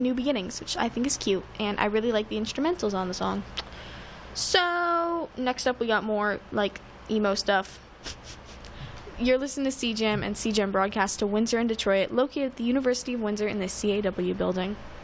New Beginnings, which I think is cute, and I really like the instrumentals on the song. So, next up we got more, like, emo stuff. You're listening to CJAM, and CJAM broadcasts to Windsor and Detroit, located at the University of Windsor in the CAW building.